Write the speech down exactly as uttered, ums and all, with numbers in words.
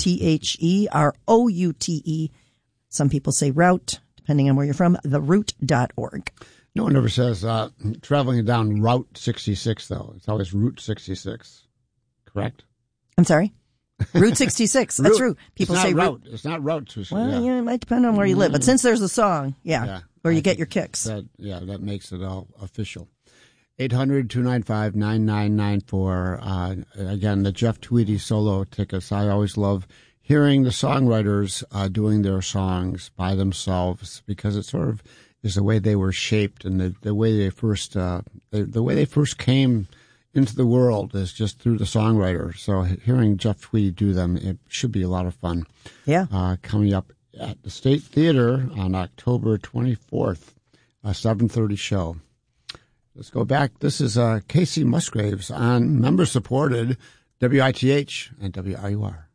T H E R O U T E. Some people say route, depending on where you're from, the route dot org. No one ever says uh, traveling down Route sixty-six, though. It's always Route sixty-six, correct? I'm sorry? Route sixty-six. That's true. People it's not say route. route. It's not Route sixty-six. Well, yeah. yeah, it might depend on where you live. But since there's a song, yeah, yeah where you I get your kicks. That, yeah, that makes it all official. eight hundred, two nine five, nine nine nine four. Uh, again, the Jeff Tweedy solo tickets. I always love hearing the songwriters uh, doing their songs by themselves because it sort of is the way they were shaped and the, the way they first uh, the, the way they first came into the world is just through the songwriter. So hearing Jeff Tweedy do them, it should be a lot of fun. Yeah. Uh, coming up at the State Theater on October twenty-fourth, a seven thirty show. Let's go back. This is uh, Casey Musgraves on member-supported W I T H and W R U R.